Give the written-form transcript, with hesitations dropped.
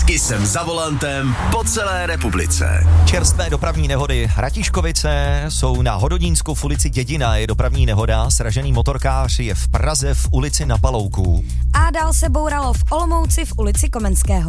Kisem za volantem po celé republice. Čerstvé dopravní nehody. Ratíškovice jsou na Hododínsku v ulici Dědina. Je dopravní nehoda, sražený motorkář je v Praze v ulici Na Palouku. A dál se bouralo v Olomouci v ulici Komenského.